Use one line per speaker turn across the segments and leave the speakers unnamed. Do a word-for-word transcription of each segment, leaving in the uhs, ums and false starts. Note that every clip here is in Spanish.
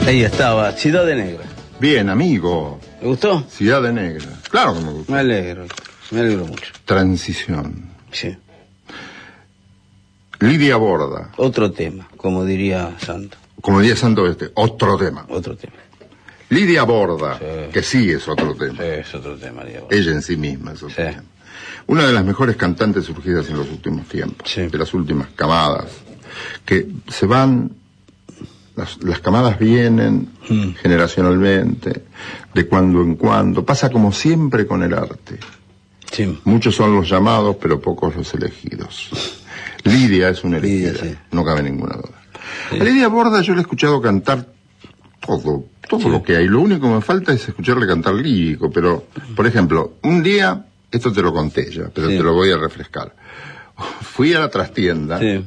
Ahí estaba, Ciudad de Negra.
Bien, amigo.
¿Le gustó?
Ciudad de Negra. Claro que me gustó.
Me alegro, me alegro mucho.
Transición.
Sí.
Lidia Borda.
Otro tema, como diría Santo.
Como diría Santo este, otro tema.
Otro tema.
Lidia Borda,
Sí.
que sí es otro tema.
Sí, es otro tema, Lidia Borda.
Ella en sí misma es otro
Sí.
tema. Una de las mejores cantantes surgidas en los últimos tiempos.
Sí.
De las últimas camadas. Que se van... Las, las camadas vienen
Mm.
generacionalmente, de cuando en cuando. Pasa como siempre con el arte.
Sí.
Muchos son los llamados, pero pocos los elegidos. Lidia es una elegida,
Lidia, sí.
no cabe ninguna duda.
Sí.
A Lidia Borda yo le he escuchado cantar todo, todo
Sí.
lo que hay. Lo único que me falta es escucharle cantar lírico, pero, por ejemplo, un día, esto te lo conté ya, pero
Sí.
te lo voy a refrescar. Fui a la trastienda
Sí.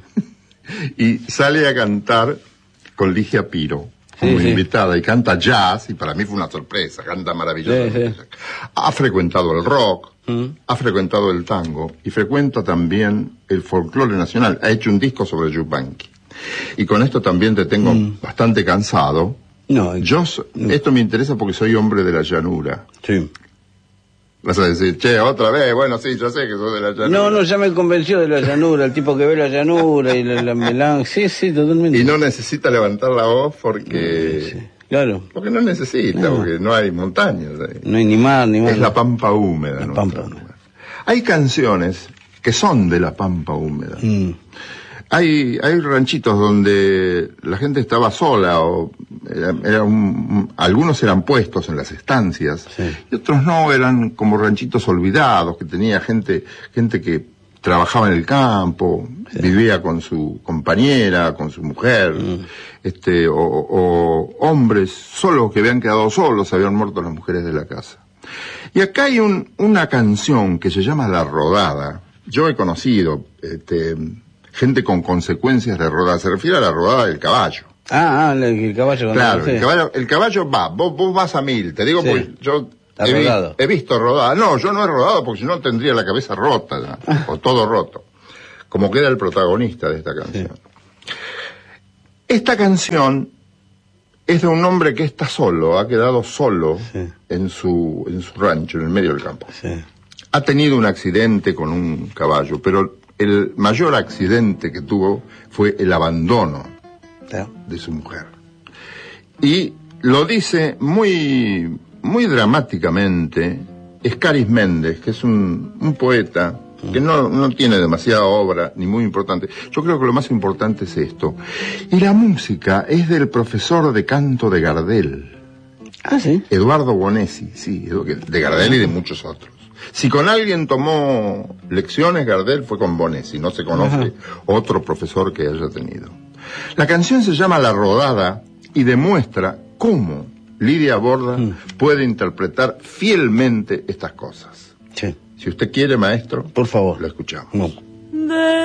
y sale a cantar con Ligia Piro como
Sí, sí.
invitada y canta jazz, y para mí fue una sorpresa, canta maravilloso.
Sí, sí.
Ha frecuentado el rock,
Mm.
ha frecuentado el tango y frecuenta también el folclore nacional. Ha hecho un disco sobre Yupanqui. Y con esto también te tengo
Mm.
bastante cansado.
No,
Yo, so- esto me interesa porque soy hombre de la llanura.
sí.
Vas a decir, che, otra vez, bueno, sí, yo sé que sos de la llanura.
No, no, ya me convenció de la llanura, el tipo que ve la llanura y la, la melange. Sí, sí, totalmente.
Y no necesita levantar la voz porque...
Sí, claro.
Porque no necesita,
No.
porque no hay montañas ahí.
No hay ni mar, ni mar.
Es la pampa húmeda.
La
¿no?
pampa húmeda.
Hay canciones que son de la pampa húmeda.
Mm.
Hay, hay ranchitos donde la gente estaba sola, o era, era un- algunos eran puestos en las estancias,
Sí.
y otros no, eran como ranchitos olvidados, que tenía gente, gente que trabajaba en el campo,
Sí.
vivía con su compañera, con su mujer,
Mm.
este, o, o hombres solos que habían quedado solos, habían muerto las mujeres de la casa. Y acá hay un, una canción que se llama La Rodada. Yo he conocido, este, gente con consecuencias de rodada. Se refiere a la rodada del caballo.
Ah, ah, el, el caballo. con
Claro,
sí.
el caballo, el caballo va, vos, vos vas a mil, te digo
Sí.
porque yo
Está
he, vi-
rodado.
he visto rodada. No, yo no he rodado porque si no tendría la cabeza rota, ¿no? O todo roto. Como queda el protagonista de esta canción. Esta canción es de un hombre que está solo, ha quedado solo
Sí.
en su, en su rancho, en el medio del campo.
Sí.
Ha tenido un accidente con un caballo, pero el mayor accidente que tuvo fue el abandono
Claro.
de su mujer. Y lo dice muy, muy dramáticamente Escaris Méndez, que es un, un poeta que no, no tiene demasiada obra, ni muy importante. Yo creo que lo más importante es esto. Y la música es del profesor de canto de Gardel,
Ah, sí.
Eduardo Bonesi, sí, de Gardel y de muchos otros. Si con alguien tomó lecciones, Gardel fue con Bonesi, no se conoce
Ajá.
otro profesor que haya tenido. La canción se llama La Rodada y demuestra cómo Lidia Borda
Mm.
puede interpretar fielmente estas cosas.
Sí.
Si usted quiere, maestro,
Por favor.
lo escuchamos.
No.